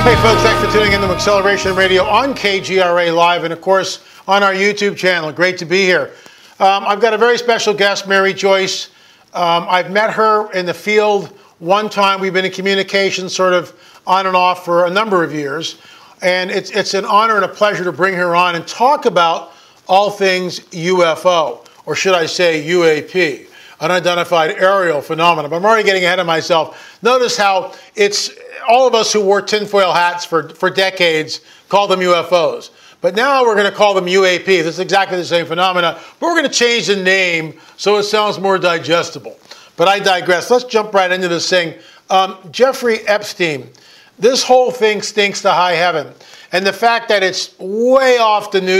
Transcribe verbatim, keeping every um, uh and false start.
Hey folks, thanks for tuning in to Acceleration Radio on K G R A Live and of course on our YouTube channel. Great to be here. Um, I've got a very special guest, Mary Joyce. Um, I've met her in the field one time. We've been in communication sort of on and off for a number of years. And it's, it's an honor and a pleasure to bring her on and talk about all things U F O, or should I say U A P, unidentified aerial phenomena. But I'm already getting ahead of myself. Notice how it's all of us who wore tinfoil hats for, for decades call them U F Os. But now we're going to call them U A P. This is exactly the same phenomena, but we're going to change the name so it sounds more digestible. But I digress. Let's jump right into this thing. Um, Jeffrey Epstein, this whole thing stinks to high heaven. And the fact that it's way off the news